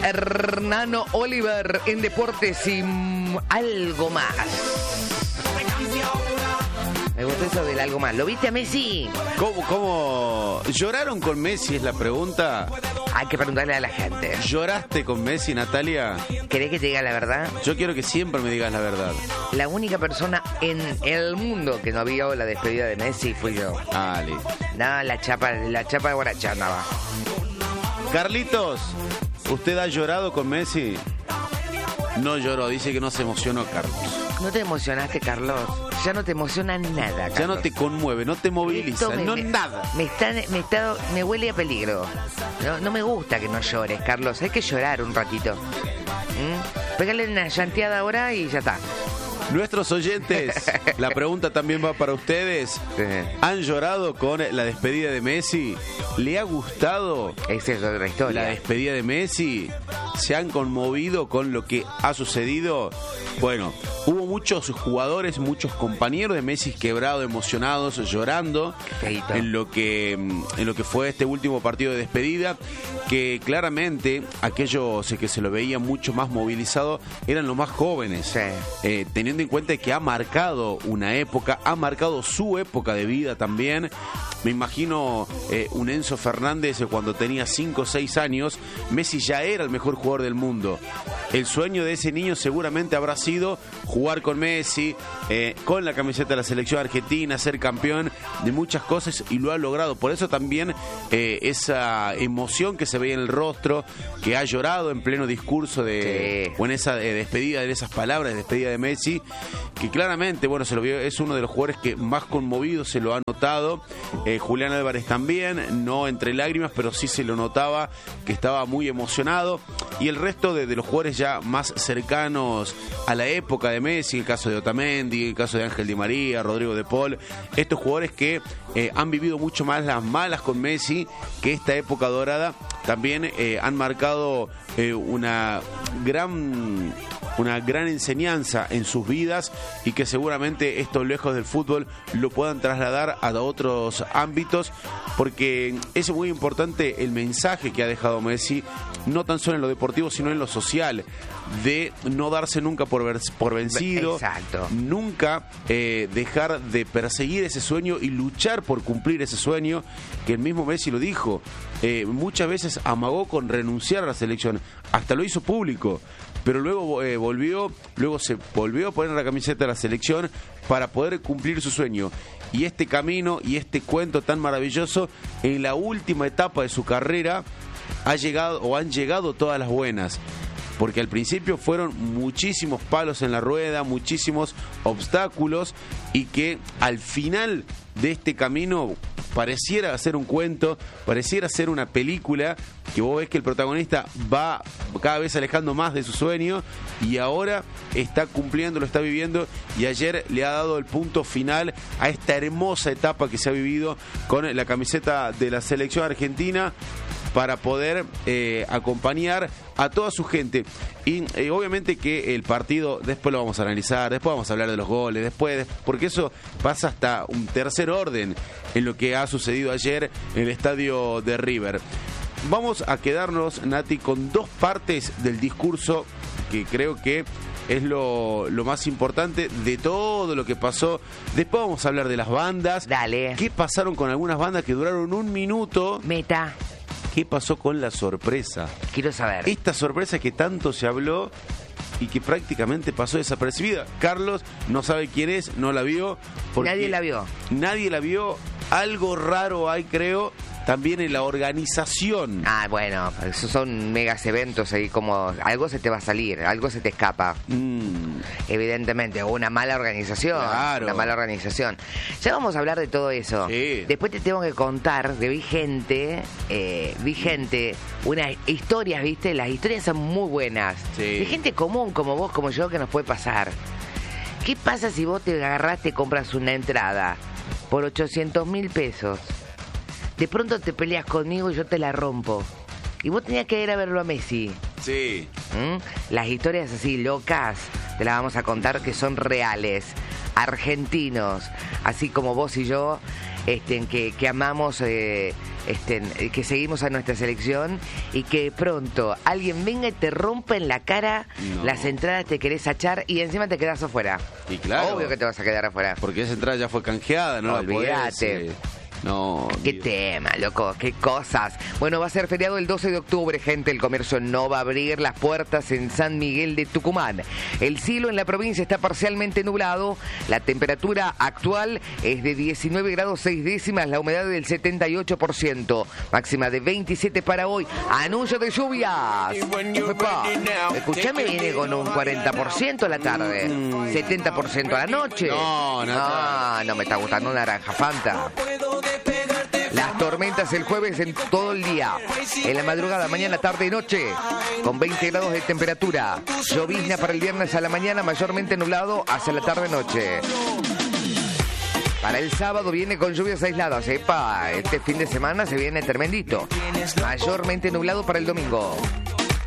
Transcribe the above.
Hernán Oliver en Deportes y algo más. Me gustó eso del algo más. ¿Lo viste a Messi? ¿Cómo? ¿Lloraron con Messi? Es la pregunta. Hay que preguntarle a la gente. ¿Lloraste con Messi, Natalia? ¿Querés que te diga la verdad? Yo quiero que siempre me digas la verdad. La única persona en el mundo que no vio la despedida de Messi fui yo. Ale. No, la chapa de Guaracha andaba. Carlitos, ¿usted ha llorado con Messi? No lloró, dice que no se emocionó, Carlos. ¿No te emocionaste, Carlos? Ya no te emociona nada, Carlos. Ya no te conmueve, no te moviliza, nada. Me huele a peligro. No me gusta que no llores, Carlos. Hay que llorar un ratito. Pégale una llanteada ahora y ya está. Nuestros oyentes, la pregunta también va para ustedes. Sí. ¿Han llorado con la despedida de Messi? ¿Le ha gustado Esa es otra historia. la despedida de Messi? ¿Se han conmovido con lo que ha sucedido? Bueno, hubo muchos jugadores, muchos compañeros de Messi quebrados, emocionados, llorando en lo que fue este último partido de despedida, que claramente aquellos que se lo veían mucho más movilizado eran los más jóvenes, sí. Teniendo en cuenta que ha marcado una época, ha marcado su época de vida también. Me imagino un Enzo Fernández cuando tenía 5 o 6 años, Messi ya era el mejor jugador del mundo. El sueño de ese niño seguramente habrá sido jugar con Messi, con la camiseta de la selección argentina, ser campeón de muchas cosas, y lo ha logrado. Por eso también esa emoción que se veía en el rostro, que ha llorado en pleno discurso o en esa despedida, en esas palabras de despedida de Messi, que claramente, bueno, se lo vio, es uno de los jugadores que más conmovido se lo ha notado. Julián Álvarez también, no entre lágrimas, pero sí se lo notaba que estaba muy emocionado. Y el resto de los jugadores ya más cercanos a la época de Messi, el caso de Otamendi, el caso de Ángel Di María, Rodrigo de Paul, estos jugadores que han vivido mucho más las malas con Messi que esta época dorada, también han marcado una gran enseñanza en sus vidas, y que seguramente esto, lejos del fútbol, lo puedan trasladar a otros ámbitos, porque es muy importante el mensaje que ha dejado Messi, no tan solo en lo deportivo, sino en lo social, de no darse nunca por vencido. Exacto. Nunca dejar de perseguir ese sueño y luchar por cumplir ese sueño, que el mismo Messi lo dijo. Muchas veces amagó con renunciar a la selección, hasta lo hizo público, pero luego se volvió a poner la camiseta de la selección para poder cumplir su sueño. Y este camino y este cuento tan maravilloso, en la última etapa de su carrera han llegado todas las buenas, porque al principio fueron muchísimos palos en la rueda, muchísimos obstáculos, y que al final de este camino pareciera ser un cuento, pareciera ser una película, que vos ves que el protagonista va cada vez alejando más de su sueño, y ahora está cumpliendo, lo está viviendo, y ayer le ha dado el punto final a esta hermosa etapa que se ha vivido con la camiseta de la selección argentina, para poder acompañar a toda su gente. Y obviamente que el partido después lo vamos a analizar, después vamos a hablar de los goles, porque eso pasa hasta un tercer orden en lo que ha sucedido ayer en el estadio de River. Vamos a quedarnos, Nati, con dos partes del discurso que creo que es lo más importante de todo lo que pasó. Después vamos a hablar de las bandas. Dale. ¿Qué pasaron con algunas bandas que duraron 1 minuto? Meta. ¿Qué pasó con la sorpresa? Quiero saber. Esta sorpresa que tanto se habló y que prácticamente pasó desapercibida. Carlos no sabe quién es, no la vio. Nadie la vio. Nadie la vio. Algo raro hay, creo, también en la organización. Bueno, esos son megas eventos ahí, como algo se te va a salir, algo se te escapa. Evidentemente, o una mala organización. Claro. Una mala organización. Ya vamos a hablar de todo eso. Sí. Después te tengo que contar de vi gente, unas historias, ¿viste? Las historias son muy buenas. Sí. De gente común, como vos, como yo, que nos puede pasar. ¿Qué pasa si vos te agarrás, te compras una entrada por 800.000 pesos? De pronto te peleas conmigo y yo te la rompo. Y vos tenías que ir a verlo a Messi. Sí. Las historias así locas te las vamos a contar, que son reales. Argentinos, así como vos y yo, que amamos, que seguimos a nuestra selección y que pronto alguien venga y te rompa en la cara las entradas, te querés achar y encima te quedás afuera. Y claro. Obvio que te vas a quedar afuera. Porque esa entrada ya fue canjeada, no Olvídate. No. Qué tema, loco, qué cosas. Bueno, va a ser feriado el 12 de octubre, gente. El comercio no va a abrir las puertas en San Miguel de Tucumán. El cielo en la provincia está parcialmente nublado. La temperatura actual es de 19 grados 6 décimas, la humedad del 78%. Máxima de 27 para hoy. Anuncio de lluvias. Escuchame, viene con un 40% a la tarde, 70% a la noche. No me está gustando naranja Fanta. Las tormentas el jueves en todo el día. En la madrugada, mañana, tarde y noche, con 20 grados de temperatura. Llovizna para el viernes a la mañana, mayormente nublado hacia la tarde-noche. Para el sábado viene con lluvias aisladas. Epa, este fin de semana se viene tremendito. Mayormente nublado para el domingo.